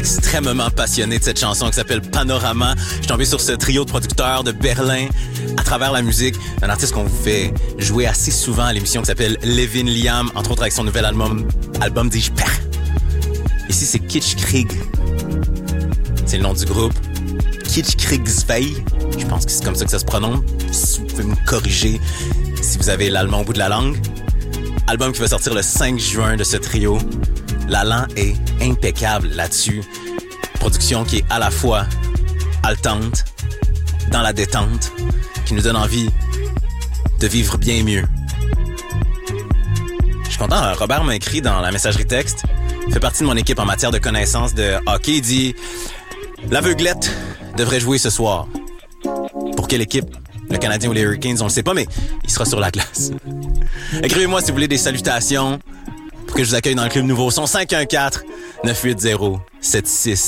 extrêmement passionné de cette chanson qui s'appelle Panorama. Je suis tombé sur ce trio de producteurs de Berlin à travers la musique d'un artiste qu'on vous fait jouer assez souvent à l'émission qui s'appelle Levin Liam, entre autres avec son nouvel album dis-je pas. Ici, c'est Kitschkrieg. C'est le nom du groupe. Kitschkriegsvei. Je pense que c'est comme ça que ça se prononce. Vous pouvez me corriger si vous avez l'allemand au bout de la langue. Album qui va sortir le 5 juin de ce trio. L'allant est impeccable là-dessus. Production qui est à la fois haletante, dans la détente, qui nous donne envie de vivre bien mieux. Je suis content, Robert m'a écrit dans la messagerie texte. Il fait partie de mon équipe en matière de connaissances de hockey. Il dit « L'aveuglette devrait jouer ce soir. » Pour quelle équipe? Le Canadien ou les Hurricanes, on le sait pas, mais il sera sur la glace. Écrivez-moi si vous voulez des salutations pour que je vous accueille dans le Club Nouveau Son 514-980-76